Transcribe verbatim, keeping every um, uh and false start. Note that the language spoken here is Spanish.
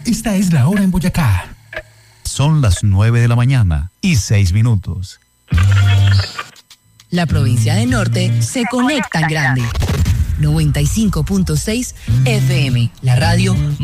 Esta es la hora en Boyacá. Son las nueve de la mañana y seis minutos. La provincia de Norte se conecta en grande. noventa y cinco punto seis F M, la radio